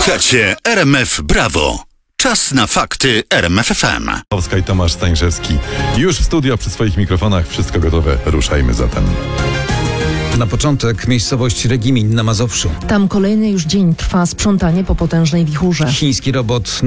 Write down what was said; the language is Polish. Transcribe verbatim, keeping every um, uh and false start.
Słuchacie R M F Brawo. Czas na fakty R M F F M. Polska i Tomasz Stańszewski. Już w studio przy swoich mikrofonach. Wszystko gotowe. Ruszajmy zatem. Na początek miejscowość Regimin na Mazowszu. Tam kolejny już dzień trwa sprzątanie po potężnej wichurze. Chiński robot